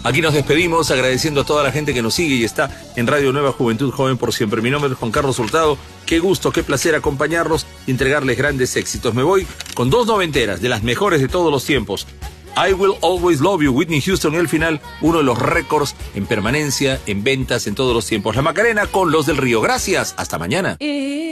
Aquí nos despedimos agradeciendo a toda la gente que nos sigue y está en Radio Nueva Juventud Joven por siempre. Mi nombre es Juan Carlos Hurtado. Qué gusto, qué placer acompañarlos y entregarles grandes éxitos. Me voy con 2 noventeras, de las mejores de todos los tiempos. I Will Always Love You, Whitney Houston, y al final uno de los récords en permanencia, en ventas en todos los tiempos. La Macarena con Los del Río. Gracias, hasta mañana.